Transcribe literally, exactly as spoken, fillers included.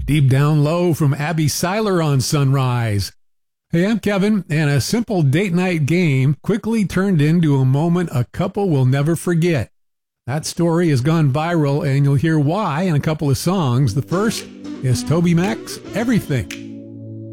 Deep Down Low from Abby Seiler on Sunrise. Hey, I'm Kevin, and a simple date night game quickly turned into a moment a couple will never forget. That story has gone viral, and you'll hear why in a couple of songs. The first is Toby Mac's Everything.